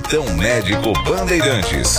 Plantão Médico Bandeirantes.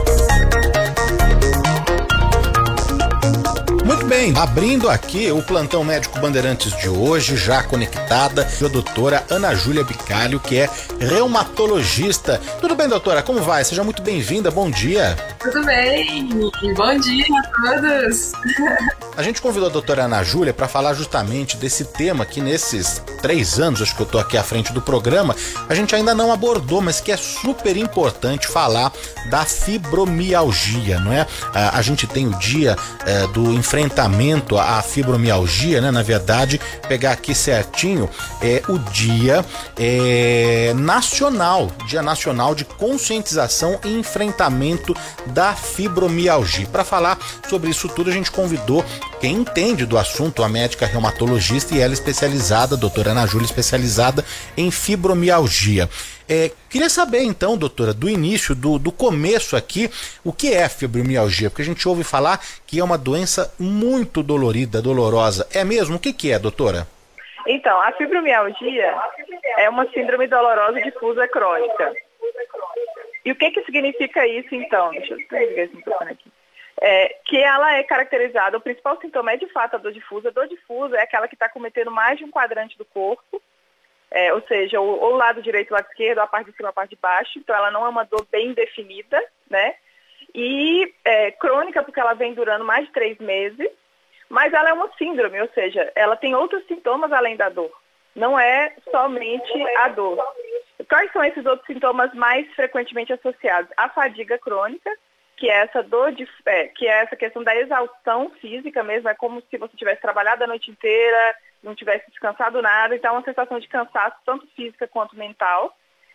Muito bem, abrindo aqui o Plantão Médico Bandeirantes de hoje, já conectada, a doutora Ana Júlia Bicalho, que é reumatologista. Tudo bem, doutora? Como vai? Seja muito bem-vinda, bom dia. Tudo bem, bom dia a todos. A gente convidou a doutora Ana Júlia para falar justamente desse tema que nesses 3 anos, acho que eu tô aqui à frente do programa, a gente ainda não abordou, mas que é super importante falar da fibromialgia, não é? A gente tem o dia do enfrentamento à fibromialgia, né? Na verdade, pegar aqui certinho, o Dia Nacional de Conscientização e Enfrentamento da Fibromialgia. Para falar sobre isso tudo, a gente convidou quem entende do assunto, a médica reumatologista, e ela especializada, a doutora Ana Júlia, especializada em fibromialgia. Queria saber então, doutora, do início, do começo aqui, o que é fibromialgia? Porque a gente ouve falar que é uma doença muito dolorosa. É mesmo? O que é, doutora? Então, a fibromialgia é uma síndrome dolorosa difusa crônica. E o que significa isso, então? Deixa eu pegar esse microfone aqui. Que ela é caracterizada, o principal sintoma é de fato a dor difusa. A dor difusa é aquela que está cometendo mais de um quadrante do corpo, ou seja, ou o lado direito, o lado esquerdo, a parte de cima, a parte de baixo. Então ela não é uma dor bem definida, né? E crônica porque ela vem durando mais de 3 meses, mas ela é uma síndrome, ou seja, ela tem outros sintomas além da dor. Não é somente a dor. Quais são esses outros sintomas mais frequentemente associados? A fadiga crônica, que é essa dor que é essa questão da exaustão física mesmo, é como se você tivesse trabalhado a noite inteira, não tivesse descansado nada, então é uma sensação de cansaço, tanto física quanto mental.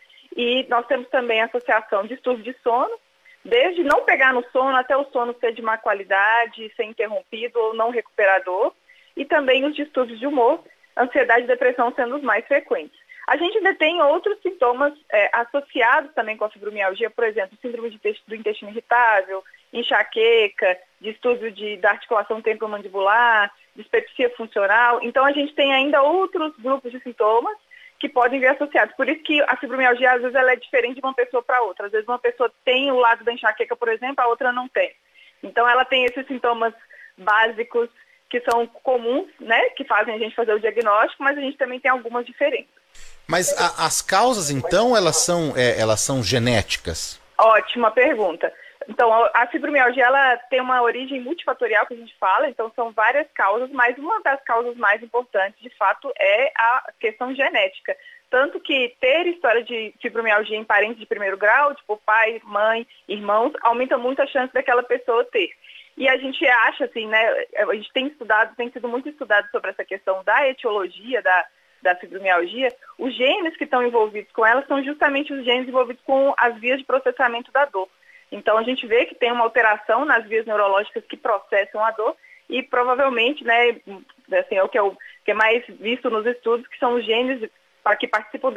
E nós temos também a associação de distúrbio de sono, desde não pegar no sono até o sono ser de má qualidade, ser interrompido ou não recuperador, e também os distúrbios de humor, ansiedade e depressão sendo os mais frequentes. A gente ainda tem outros sintomas associados também com a fibromialgia, por exemplo, síndrome do intestino irritável, enxaqueca, distúrbio da articulação temporomandibular, dispepsia funcional. Então, a gente tem ainda outros grupos de sintomas que podem vir associados. Por isso que a fibromialgia, às vezes, ela é diferente de uma pessoa para outra. Às vezes, uma pessoa tem o lado da enxaqueca, por exemplo, a outra não tem. Então, ela tem esses sintomas básicos que são comuns, né, que fazem a gente fazer o diagnóstico, mas a gente também tem algumas diferenças. Mas as causas, então, elas são genéticas? Ótima pergunta. Então, a fibromialgia, ela tem uma origem multifatorial que a gente fala, então são várias causas, mas uma das causas mais importantes, de fato, é a questão genética. Tanto que ter história de fibromialgia em parentes de primeiro grau, tipo pai, mãe, irmãos, aumenta muito a chance daquela pessoa ter. E a gente acha, assim, né, a gente tem sido muito estudado sobre essa questão da etiologia da fibromialgia. Os genes que estão envolvidos com ela são justamente os genes envolvidos com as vias de processamento da dor. Então, a gente vê que tem uma alteração nas vias neurológicas que processam a dor e provavelmente, né, assim, é o que é mais visto nos estudos, que são os genes que participam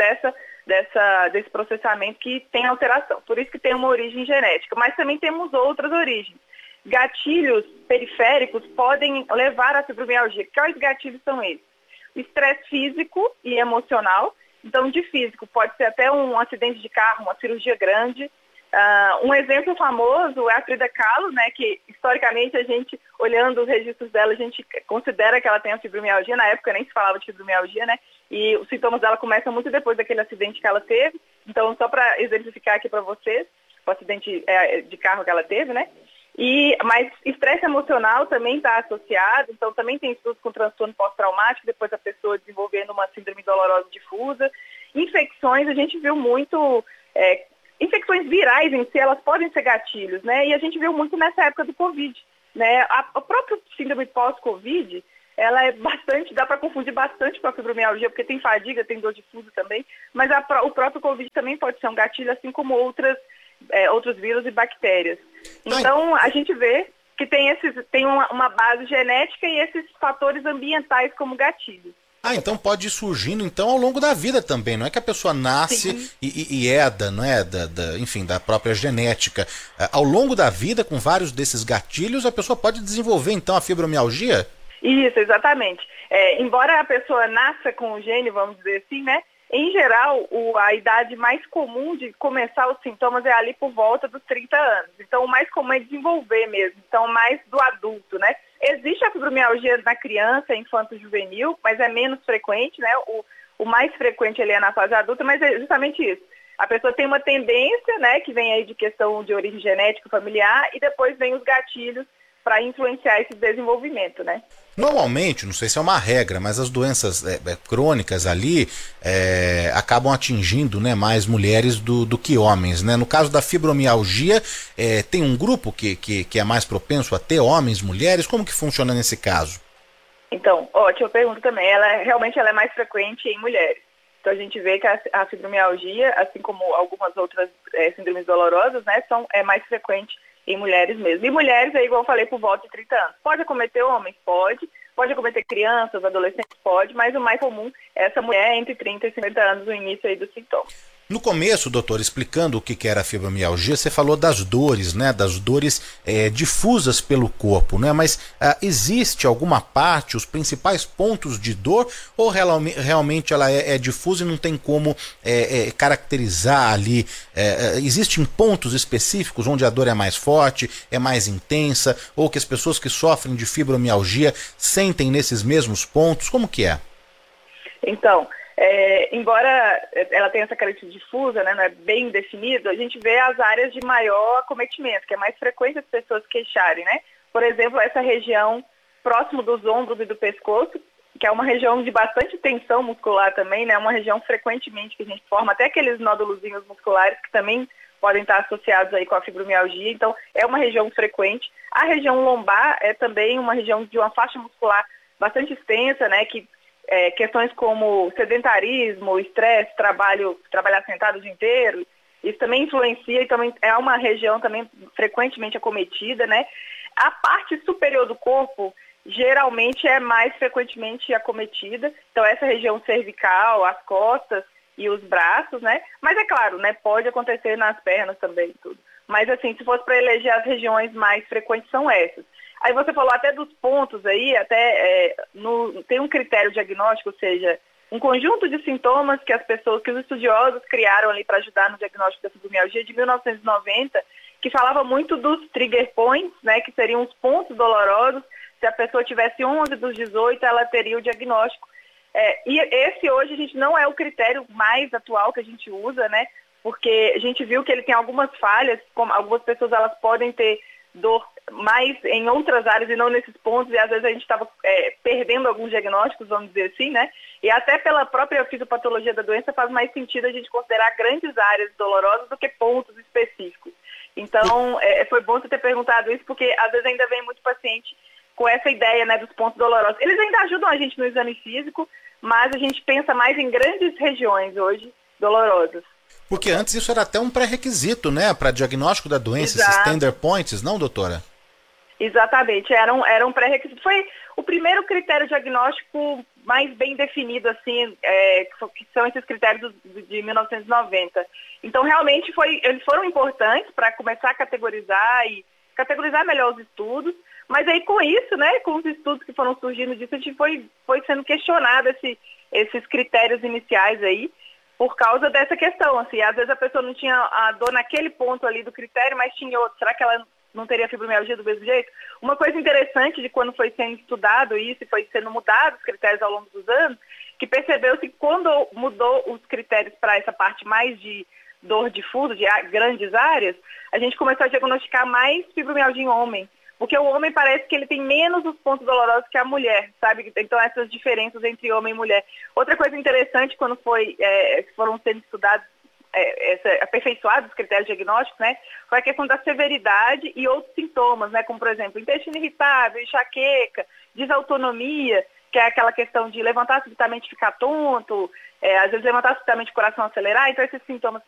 desse processamento que tem alteração. Por isso que tem uma origem genética. Mas também temos outras origens. Gatilhos periféricos podem levar à fibromialgia. Quais gatilhos são esses? Estresse físico e emocional. Então, de físico, pode ser até um acidente de carro, uma cirurgia grande. Um exemplo famoso é a Frida Kahlo, né, que historicamente a gente, olhando os registros dela, a gente considera que ela tem a fibromialgia. Na época nem se falava de fibromialgia, né? E os sintomas dela começam muito depois daquele acidente que ela teve. Então, só para exemplificar aqui para vocês, o acidente de carro que ela teve, né? Mas estresse emocional também está associado, então também tem estudos com transtorno pós-traumático, depois a pessoa desenvolvendo uma síndrome dolorosa difusa. Infecções, a gente viu muito, infecções virais em si, elas podem ser gatilhos, né? E a gente viu muito nessa época do Covid, né? A própria síndrome pós-Covid, ela é bastante, dá para confundir bastante com a fibromialgia, porque tem fadiga, tem dor difusa também, mas o próprio Covid também pode ser um gatilho, assim como outros vírus e bactérias. Então, a gente vê que tem uma base genética e esses fatores ambientais como gatilhos. Então pode ir surgindo então ao longo da vida também, não é que a pessoa nasce e herda, não é, enfim, da própria genética. Ao longo da vida, com vários desses gatilhos, a pessoa pode desenvolver então a fibromialgia? Isso, exatamente. Embora a pessoa nasça com o gene, vamos dizer assim, né, Em geral, a idade mais comum de começar os sintomas é ali por volta dos 30 anos. Então, o mais comum é desenvolver mesmo, então mais do adulto, né? Existe a fibromialgia na criança, infanto-juvenil, mas é menos frequente, né? O mais frequente ele é na fase adulta, mas é justamente isso. A pessoa tem uma tendência, né, que vem aí de questão de origem genética familiar, e depois vem os gatilhos para influenciar esse desenvolvimento, né? Normalmente, não sei se é uma regra, mas as doenças crônicas ali acabam atingindo, né, mais mulheres do que homens, né? No caso da fibromialgia, tem um grupo que é mais propenso a ter homens, mulheres? Como que funciona nesse caso? Então, ótima pergunta também. Realmente ela é mais frequente em mulheres. Então a gente vê que a fibromialgia, assim como algumas outras síndromes dolorosas, né, é mais frequente em mulheres mesmo. E mulheres, igual eu falei, por volta de 30 anos. Pode acometer homens? Pode acometer crianças, adolescentes? Pode, mas o mais comum é essa mulher entre 30 e 50 anos, no início aí dos sintomas. No começo, doutor, explicando o que era a fibromialgia, você falou das dores, né? Das dores difusas pelo corpo, né? Mas existe alguma parte, os principais pontos de dor, ou realmente ela é difusa e não tem como caracterizar ali? Existem pontos específicos onde a dor é mais forte, é mais intensa, ou que as pessoas que sofrem de fibromialgia sentem nesses mesmos pontos? Como que é? Então, embora ela tenha essa característica difusa, né, não é bem definido, a gente vê as áreas de maior acometimento, que é mais frequente as pessoas queixarem, né? Por exemplo, essa região próximo dos ombros e do pescoço, que é uma região de bastante tensão muscular também, né? Uma região frequentemente que a gente forma até aqueles nódulozinhos musculares que também podem estar associados aí com a fibromialgia, então é uma região frequente. A região lombar é também uma região de uma faixa muscular bastante extensa, né, que questões como sedentarismo, estresse, trabalhar sentado o dia inteiro, isso também influencia e também é uma região também frequentemente acometida, né? A parte superior do corpo geralmente é mais frequentemente acometida, então essa região cervical, as costas e os braços, né? Mas é claro, né? Pode acontecer nas pernas também, tudo. Mas assim, se fosse para eleger as regiões mais frequentes são essas. Aí você falou até dos pontos aí, tem um critério diagnóstico, ou seja, um conjunto de sintomas que os estudiosos criaram ali para ajudar no diagnóstico da fibromialgia de 1990, que falava muito dos trigger points, né, que seriam os pontos dolorosos. Se a pessoa tivesse 11 dos 18, ela teria o diagnóstico. E esse hoje a gente não é o critério mais atual que a gente usa, né, porque a gente viu que ele tem algumas falhas, como algumas pessoas elas podem ter dor mais em outras áreas e não nesses pontos, e às vezes a gente estava perdendo alguns diagnósticos, vamos dizer assim, né? E até pela própria fisiopatologia da doença faz mais sentido a gente considerar grandes áreas dolorosas do que pontos específicos. Então, foi bom você ter perguntado isso, porque às vezes ainda vem muito paciente com essa ideia, né, dos pontos dolorosos. Eles ainda ajudam a gente no exame físico, mas a gente pensa mais em grandes regiões hoje dolorosas. Porque antes isso era até um pré-requisito, né, para diagnóstico da doença, esses tender points, não, doutora? Exatamente, era um pré-requisito. Foi o primeiro critério diagnóstico mais bem definido, assim, que são esses critérios de 1990. Então, realmente, eles foram importantes para começar a categorizar melhor os estudos, mas aí com isso, né, com os estudos que foram surgindo disso, a gente foi sendo questionado esses critérios iniciais aí, por causa dessa questão, assim, às vezes a pessoa não tinha a dor naquele ponto ali do critério, mas tinha outro. Será que ela não teria fibromialgia do mesmo jeito? Uma coisa interessante de quando foi sendo estudado isso e foi sendo mudado os critérios ao longo dos anos, que percebeu-se que quando mudou os critérios para essa parte mais de dor difusa, de grandes áreas, a gente começou a diagnosticar mais fibromialgia em homem. Porque o homem parece que ele tem menos os pontos dolorosos que a mulher, sabe? Então essas diferenças entre homem e mulher. Outra coisa interessante quando foram sendo estudados, aperfeiçoados os critérios diagnósticos, né? Foi a questão da severidade e outros sintomas, né? Como por exemplo, intestino irritável, enxaqueca, desautonomia, que é aquela questão de levantar subitamente e ficar tonto, às vezes levantar subitamente o coração acelerar. Então esses sintomas